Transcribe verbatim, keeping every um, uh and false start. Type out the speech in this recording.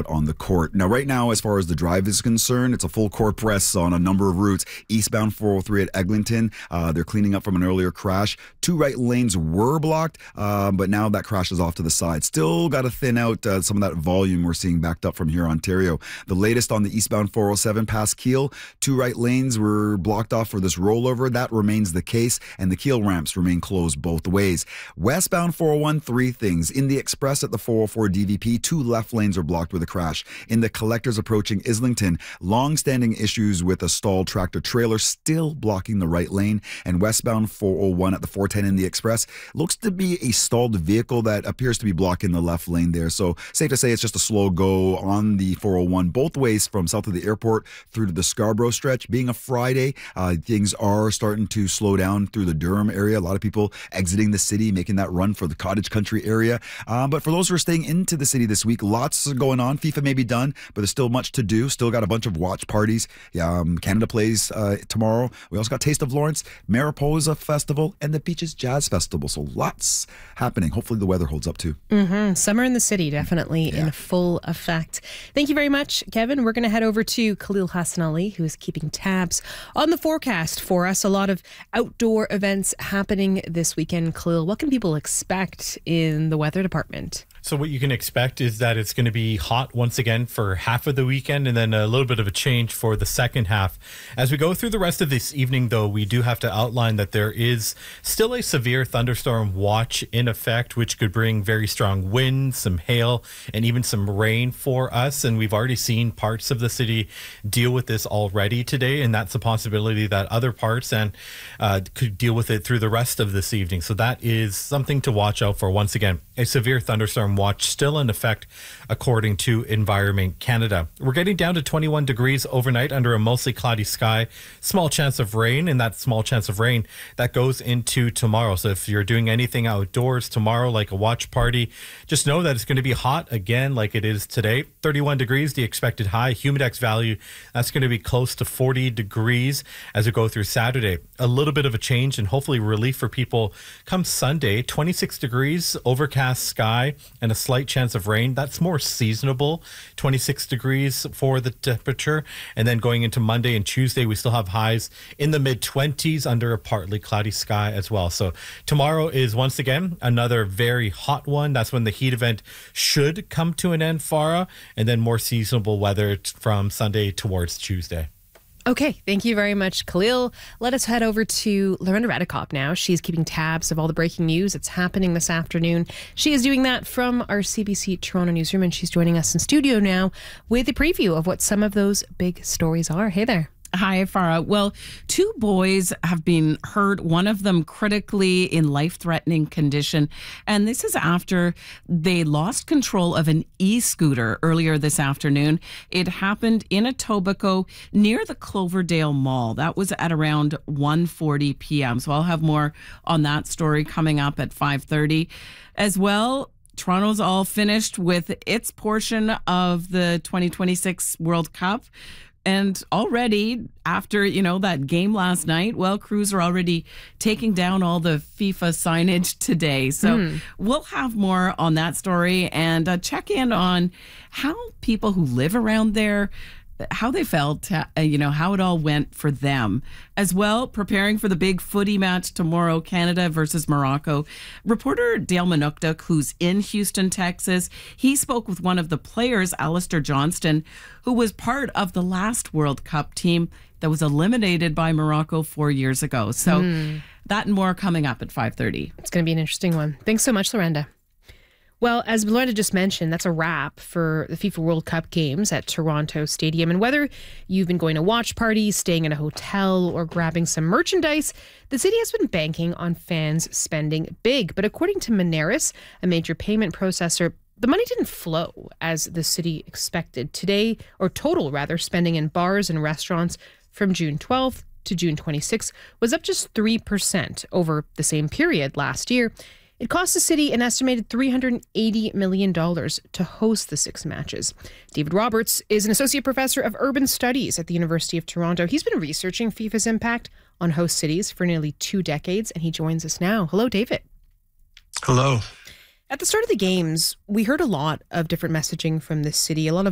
out on the court. Now, right now, as far as the drive is concerned, it's a full court press on a number of routes. Eastbound four oh three at Eglinton, uh, they're cleaning up from an earlier crash. Two right lanes were blocked, uh, but now that crash is off to the side. Still got to thin out uh, some of that volume we're seeing backed up from here, Ontario. The latest on the eastbound four oh seven past Keele, two right lanes were blocked off for this rollover. That remains the case, and the Keele ramps remain closed both ways. Westbound four oh one, three things. In the express at the four oh four D V P, two left lanes are blocked with a crash. In the collectors approaching Islington, long-standing issues with a stalled tractor trailer still blocking the right lane. And westbound four oh one at the four ten in the express looks to be a stalled vehicle that appears to be blocking the left lane there. So safe to say it's just a slow go on the four oh one both ways from south of the airport through to the Scarborough stretch. Being a Friday, uh, things are starting to slow down through the Durham area. A lot of people exiting the city, making that run for the cottage country area. Um, but for those who are staying into the city this week, lots going on. FIFA may be done, but there's still much to do. Still got a bunch of watch parties. Yeah, um, Canada plays uh, tomorrow. We also got Taste of Lawrence, Mariposa Festival, and the Beaches Jazz Festival. So lots happening. Hopefully the weather holds up too. Mm-hmm. Summer in the city, definitely yeah. in full effect. Thank you very much, Kevin. We're going to head over to Khalil Hassan Ali, who is keeping tabs on the forecast for us. A lot of outdoor events happening this weekend. Khalil, what can people expect in the weather department? So what you can expect is that it's going to be hot once again for half of the weekend, and then a little bit of a change for the second half. As we go through the rest of this evening, though, we do have to outline that there is still a severe thunderstorm watch in effect, which could bring very strong winds, some hail, and even some rain for us. And we've already seen parts of the city deal with this already today, and that's a possibility that other parts and uh, could deal with it through the rest of this evening. So that is something to watch out for. Once again, a severe thunderstorm watch still in effect according to Environment Canada. We're getting down to twenty-one degrees overnight under a mostly cloudy sky. Small chance of rain, and that small chance of rain that goes into tomorrow. So if you're doing anything outdoors tomorrow, like a watch party, just know that it's going to be hot again like it is today. thirty-one degrees, the expected high. Humidex value, that's going to be close to forty degrees as we go through Saturday. A little bit of a change and hopefully relief for people come Sunday. twenty-six degrees, overcast sky, and a slight chance of rain. That's more seasonable. twenty-six degrees for the temperature. And then going into Monday and Tuesday, we still have highs in the mid twenties under a partly cloudy sky as well. So tomorrow is once again another very hot one. That's when the heat event should come to an end, Farah, and then more seasonable weather from Sunday towards Tuesday. Okay, thank you very much, Khalil. Let us head over to Lorenda Radikop now. She's keeping tabs of all the breaking news that's happening this afternoon. She is doing that from our C B C Toronto newsroom, and she's joining us in studio now with a preview of what some of those big stories are. Hey there. Hi, Farah. Well, two boys have been hurt, one of them critically in life-threatening condition. And this is after they lost control of an e-scooter earlier this afternoon. It happened in Etobicoke near the Cloverdale Mall. That was at around one forty p.m. So I'll have more on that story coming up at five thirty. As well, Toronto's all finished with its portion of the twenty twenty-six World Cup. And already after, you know, that game last night, well, crews are already taking down all the FIFA signage today. So mm. we'll have more on that story and uh, check in on how people who live around there, how they felt, uh, you know, how it all went for them. As well, preparing for the big footy match tomorrow, Canada versus Morocco. Reporter Dale Manukduk, who's in Houston, Texas, he spoke with one of the players, Alistair Johnston, who was part of the last World Cup team that was eliminated by Morocco four years ago. So mm. that and more coming up at five thirty. It's going to be an interesting one. Thanks so much, Lorenda. Well, as Lorenda just mentioned, that's a wrap for the FIFA World Cup games at Toronto Stadium. And whether you've been going to watch parties, staying in a hotel, or grabbing some merchandise, the city has been banking on fans spending big. But according to Moneris, a major payment processor, the money didn't flow as the city expected. Today, or total rather, spending in bars and restaurants from June twelfth to June twenty-sixth was up just three percent over the same period last year. It cost the city an estimated three hundred eighty million dollars to host the six matches. David Roberts is an associate professor of urban studies at the University of Toronto. He's been researching FIFA's impact on host cities for nearly two decades, and he joins us now. Hello, David. Hello. At the start of the games, we heard a lot of different messaging from the city, a lot of